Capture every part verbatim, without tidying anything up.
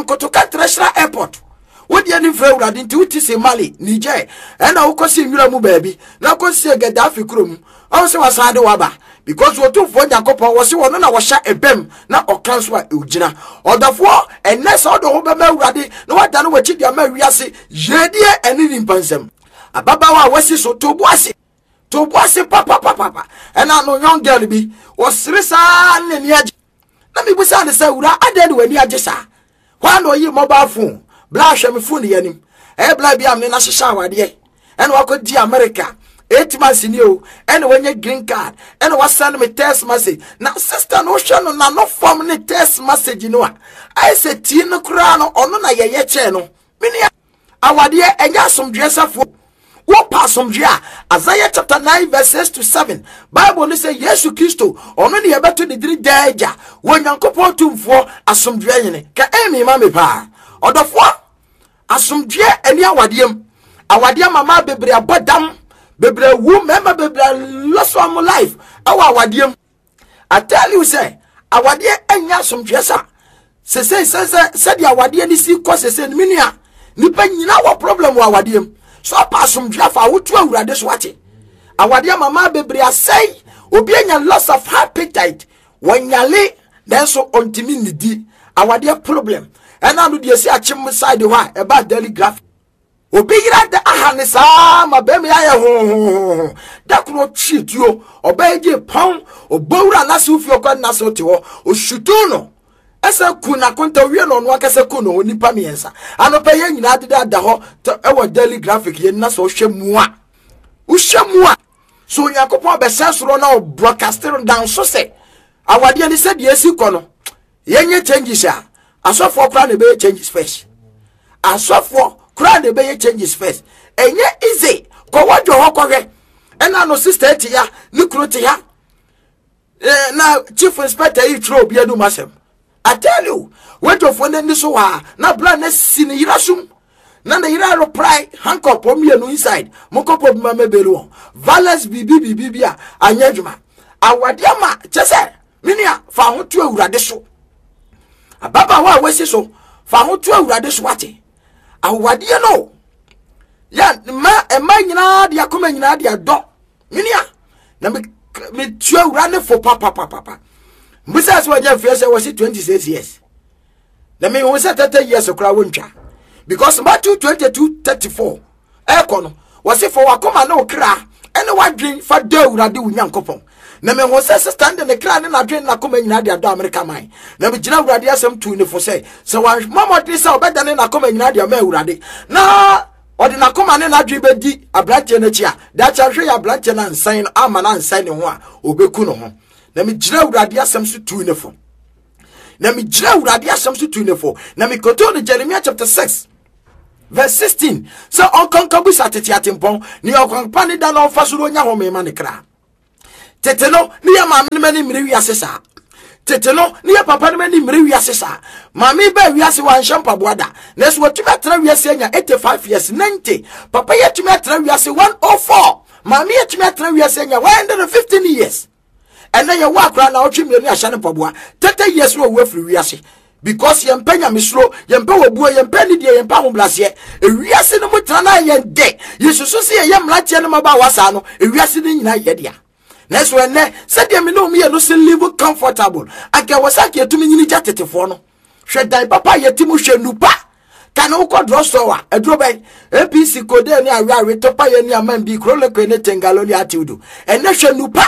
Kotoka Treasure Airport. What the any friend would into it is a Mali, Niger, and I will see you baby. Now go see a Gaddafi Krum. Also was Sade Waba. Because we two for Yakopa was one and I was shot a bem, not or transfer Ujina. Or the four, and next all the Obama ready, no one done what you are say, Jedia and in Pansem. A Baba was so to Boissy. To Boissy papa papa. And I know young girl be was Rissa and Yaj. Let me was understand what I did when you are just. Why no you mobile phone? Blash me phone yanim. Eh, blabby am in a shower, dear. And what could the America? Eight months in you, and when you green card, and was send me text message. Now, sister, no channel, now no family text message, you know. I said, Tino Crano, or no, ye channel. Minia, our dear, and got some dresser for what pass some drea. Isaiah chapter nine, verses to seven. Bible say, yes, you Christo, or many about to the dream danger. When you couple to for as some drain, can Amy, mammy pa, or the four as some drea and ya wadium. Our dear mamma, baby, a badam. Bebre wu member bebre lost one life. Our wadium. I tell you, say, our dear enya some dresser. Say, say, say, say, the awadia ni si cause say, minia. Nipa nyina wa problem wa wadium. So pass some drafa, who two are this watching. Our dear mama bebre say, obienya loss of appetite. When yale, then so on to me di. Our dear problem. And I do say a chim side the why about daily graph. Obeyira the ahanisa ma be me aye ho that could not cheat you obey pound obowra na se ufio kwa na so te ho oshutu no esa kuna konta wie no no akase kuno onipa miensa anopa ye nyina adeda da ho e wo daily graphic ye na so hwemu a uhwemu a so yakopon be sensoro na broadcasting down so say awade ani se de esi kono ye nye changes a asofo kra na be changes first asofo kra de be changes first enye easy ko wadwo hokwe ena no sister ti ya ni kro ti ya eh na chief inspector yi tro bia du masem. I tell you wadwo fo na ni so ha na bla na si ni yirasum na na yira ro pry handcuff o mienu inside mokopo bi mama belu valence bibi bibi bia anyadwuma awade ama chese minia fa ho tu awurade so ababa wa wesi so fa ho tu awurade so wate awade no ya ma e ma nyina de akoma nyina de ado minia na me me tu awurade fo papa papa papa mbisa so waje fiese wasi twenty-six years na me won say thirty years okra wontwa because Matthew twenty-two thirty-four e kono wasi fo wakoma na okra ene wadwen fa da awurade wunyankopon na me won say stand in the kra ne na dwen na akoma nyina de ado America man na me gina awurade asem tu ne fo say so wan mama de say obeda ne na akoma nyina de ma awurade na odi na akoma ne na dwen be di abrante na chia da cha hwe ya abrante na nsan ama na nsan ne ho a obeku no ho na me gina awurade asem so tu ne fo na me gina awurade asem so tu ne fo na me koto ne Jeremiah chapter six verse sixteen so onkonkabu satete atempon ni onkonpa ne da na ofasuro nya ho me ma ne kra teteno ni ya mama ne mani miri wiase sa teteno ni ya papa ne mani miri wiase sa mama ba wiase wan shampa boada na so tumi atra wiase nya eighty-five years ninety papa ya tumi atra wiase one oh four mama ya tumi atra wiase nya one hundred fifteen years and then you walk around now tumi ni ahane paboa thirty years no we free wiase because yempa nya mislo yempa wobuo yempa ni die yempa hoblase ewiase no mutra na yende yesusu se ye mlache no maba wasa no ewiase ni nyina yedia next when ne said them no me no se live comfortable aka wasake etumi nyini jatetefo no hwe dan papa yetimu hwe nupa kana uko drossowa edro ben A P C kode ni awe topa ye ni amam bi krole ko ne tengaloli atiudu ene hwe nupa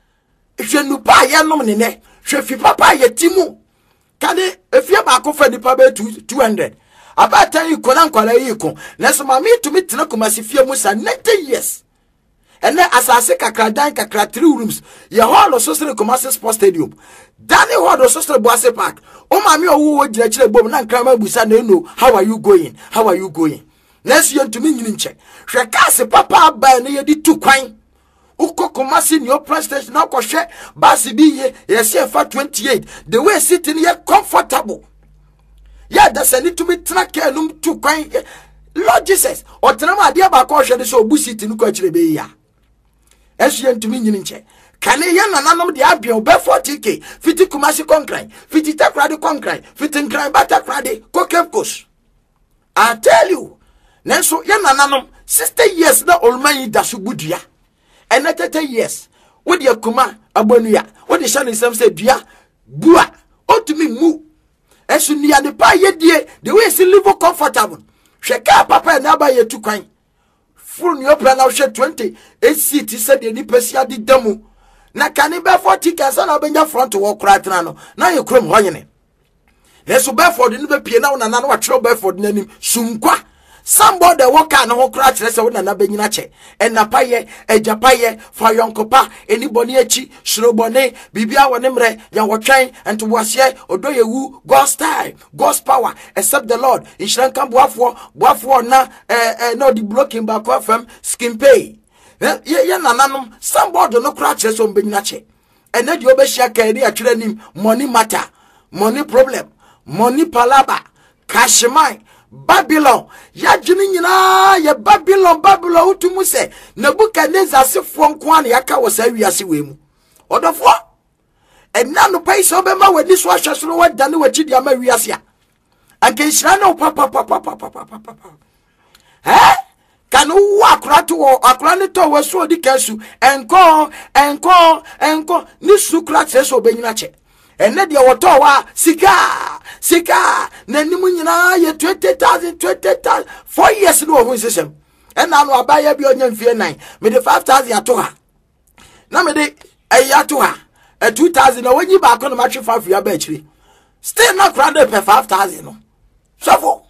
hwe nupa ye nom ne ne hwe fi papa yetimu kade efia ba ko fa nipa be two hundred abata yi ko na nkwala yi ko neso ma me tumi tena komasi fie mu sa ninety years ene asase kakra dan kakra three rooms ye hall sosre komasi sports stadium dani hall sosre boase park o ma me owo gira kire bom na nkrama busa na eno how are you going how are you going neso ye tumi nyini nche hwe kase papa ba ne ye di tu kwan uko komasi ni opera station na ko hwe basi bi ye ye se fa twenty-eight the way sitting here comfortable ya da sani tumi track enum tu kwan Lord Jesus o tenama ade ba ko hwe de so obu sitting ko akire be ya esu ye ntumi nyini nche Kane ye nananom de abia be forty k fifty Kumasi Konkran fifty Takrade Konkran fifty Nkran Bata Krade Kokef Coast. I tell you, Nenso ye nananom sixty years na olman da subudua. And thirty years with your kuma abonuya. What the shani sam say dua bua o to me mu. Esu ni ade pa ye die the way se live comfortable. Sheka papa na ba ye tu kwan. Full ni opera na hwe twenty eight seat said the nipasia di damu. Na kani be forty k sa na benya front walk right na no. Na ye krom hoyene. Neso be for the no be pie na na na wa tro be for the nanim sunkwa. Somebody walk and ho crash say we na na benyina che enapaye ejapaye fa yonkopa anybody echi shrobone bibia wonemre ya wotwan ento wase odoyewu God's time God's power except the Lord inshran kan boafo boafo na eh eh no the blocking back fm skin pay ye ye nananom somebody no crash say so benyina che ene di obehia kan ri atwere nim money matter money problem money palaba cash mine Babylon ya jini nyina ya Babylon Babylon utumu se Nebukadnezar asefo nko an yaka wasa wiase wemu odofo enna no pai so be ma wani so ahweso no wadane wachi dia ma wiase a anke nhira no papa papa papa papa eh kanu wa akrato akra ne to waso di kansu enko enko enko ni sukra tseso benyina che enne dia woto wa sika sika na nimu nyina ye twenty thousand twenty thousand four years no ho system enna no abaya bi onya mfie nine me de five thousand ato ha na me de ayi ato ha e two thousand na wanyi ba ko no matwe five ya ba chiri still not crowded per five thousand no so for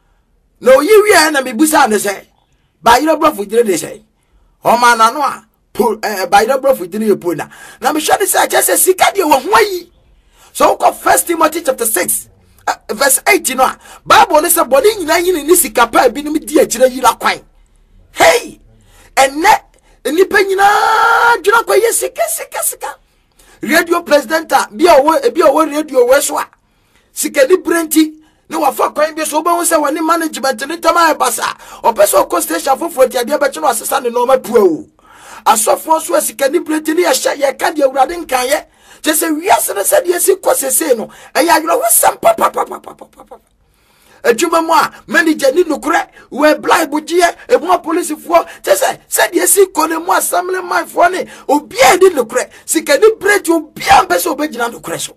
no yi wi na me busa ne say ba yiro brofo dire de say o ma na no a ba yiro brofo dire ye pona na me hwade say ache say sika de wo ho ayi. So go First Timothy chapter six uh, verse eight you know Bible ne say body nyina yin ni sika pa bi ni di akire yira kwan hey enne nipa nyina dwira kwa ye sika sika sika radio presenter bi owo bi owo radio we so a sika ni brenti ni wa fa kwan bi so bo say woni management ni tama e basa opeso ko station foforo ti ade be chi no asesa ne no ma puo asofo so sika ni brenti ni ya hye ye ka de awurade nkan ye just say we are said yes, say no. And you know some papa papa papa papa. A juma moi, manager ni no crack, we blind budget, a more police for just say, said yes, call moi, some my funny, or be a little crack. See, can you break your be a best obedient to crash?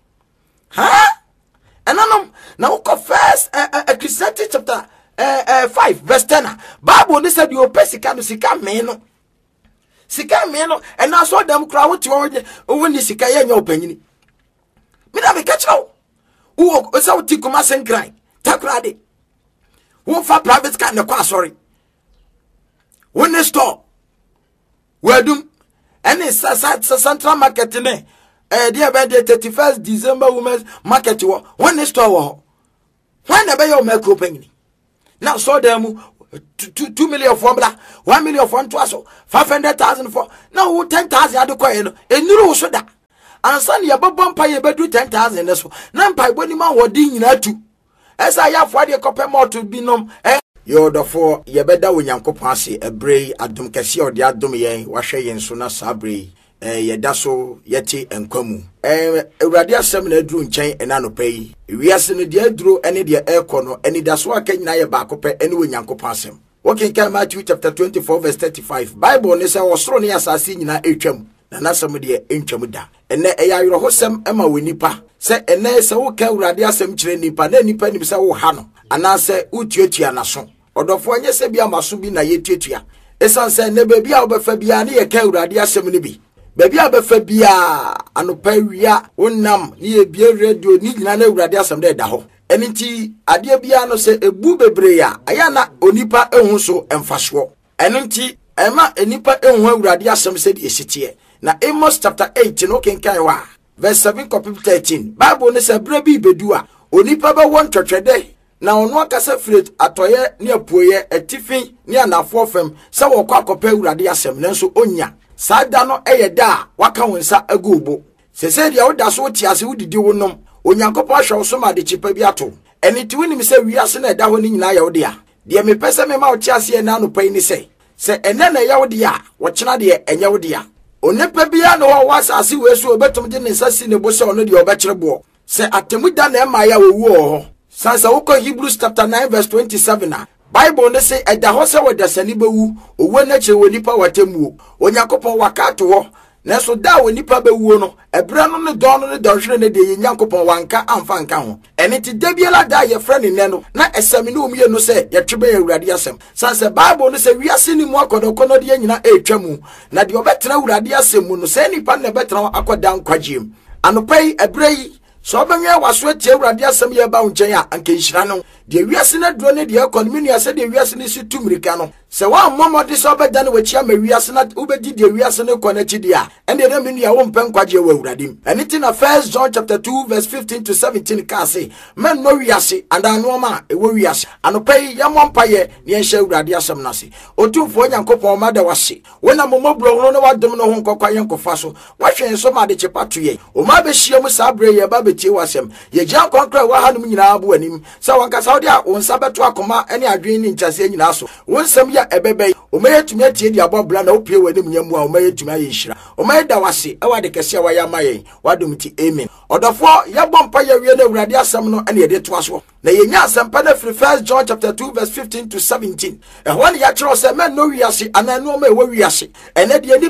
Huh? And now confess a Christianity chapter five, verse ten. Bible said you pesicano sicam meno. Sika me no and I saw them crowd to when the sika ye your opinion. Me na me catch now. Who is out to come and cry? Takrade. Who for private car no kwa sorry. When the store. Where do any central market ne eh dear by the thirty-first December women's market when the store when the bay make opening. Now saw them Two, two, two million formula, one million for one five hundred thousand for now ten thousand at the coin, and you so that. And son, your bump pay about ten thousand. That's none by when man were ding in that too. As I have for the copper more to be known. You're the four, ye better when Yanko Passy, a bray, a dum cassia or the adumian, washay and sona sabri, ye daso, yeti and comu. Eh, a radia seminar drew chain and anopay. We are sending the drew any dear air corner, any that's why can I back up anyway Yanko pass him. Walking can Matthew chapter twenty-four, verse thirty-five. Bible is our strong as I seen in a hm, and that's somebody in Chamuda. And then a your hosem Emma Winipa. Say, and then so can radia sem nipa, then nipa himself hano. And I say, Utiotia nason. Or the four years be a masubi na yetia. Esan say, ne baby out of Fabiani a can radia seminibi. Baby out of Fabia, and Operia, one nam, near beer radio, need none radia some day daho. Eniti adia bia no se ebu bebreya ayana onipa ehun so emfaso eniti ema enipa ehun awurade asem se de esitie na Amos chapter eight no kenkan wa verse seven copy thirteen Bible ne se bra bi bedu a onipa be won twetwede na ono akasa firet atoye ne apuoye atifin ne anafo fam se wo kwa akopa awurade asem nanso onya sada no eyeda waka wonsa agubo se se dia woda so tiase wodidi wonom Onyankopon ahwe so ma de chipa bi ato eni ti woni mi se wiase na da ho ni nyina ya wode a de me pese me ma o tiase na no pai ni se se ene na ya wode a wo kina de enye wode a onipa bia no wa asase we so obetum de ne sasi ne bo se ono de obekirebo se atemuda na ema ya wo ho sansa woko Hebrews chapter nine verse twenty-seven a Bible ne say eda ho se wedasani bewu owo na kire wonipa watemuo Onyankopon wakato ho na so da wonipa bewu no ebra no ne don no ne donhwere ne de Nyankopon wanka amfa nka ho ene ti dabiela da ye frɛ ne ne no na esemi ne omie no se yetwebe awurade asem sanse Bible no se wiase ni mu akodokono de nyina etwamu na de obetena awurade asem mu no se nipa ne betena akoda nkwagiem anopai ebrei so benwe waso atie awurade asem ye ba nchen a anka nhira no de wiase na duro ne de economy ne ase de wiase ne si tumirika no se wa momode so beda ne wachia ma wiase na ubedi de wiase ne kona chidi a ende de menu ya wo mpen kwaje wa awurade eni na First John chapter two verse fifteen to seventeen ka say men no wiase and anoma e wo wiase anopai ya mompaye ne enhye awurade asem na se otumfo Nyankopon ma da wase wona momobro no wadom no ho nkokwa yenkofa so wahwe so ma de chepatoye o ma be hia mu sabre ye ba betie wasem ye gyan konkra wa hanum nyina abo anim sa wanka saudi a wonsa beto akoma ene adwen ni nchase nyina so wonsam ya ebebe o mayetumi atie di abobla na opie wanim nyamu a o mayetumi ayinhira o mayeda wase e wade kese wa ya mayen wadom ti amen odofo ya bompa ya wie na awurade asem no ene yede to aso na yenya asempa na free First John chapter two verse fifteen to seventeen e ho ne ya kiro se men no wiase ananu ma e wo wiase ene de